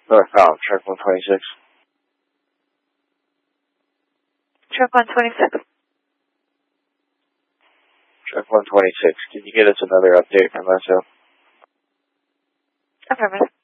Northbound, truck 126. Truck 126. Truck 126, can you get us another update from SO? Affirmative.